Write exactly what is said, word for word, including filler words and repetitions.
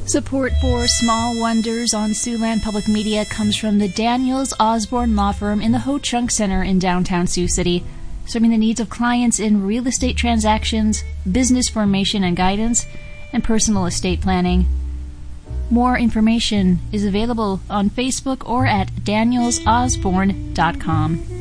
Support for Small Wonders on Siouxland Public Media comes from the Daniels Osborne Law Firm in the Ho Chunk Center in downtown Sioux City, serving the needs of clients in real estate transactions, business formation and guidance, and personal estate planning. More information is available on Facebook or at daniels osborne dot com.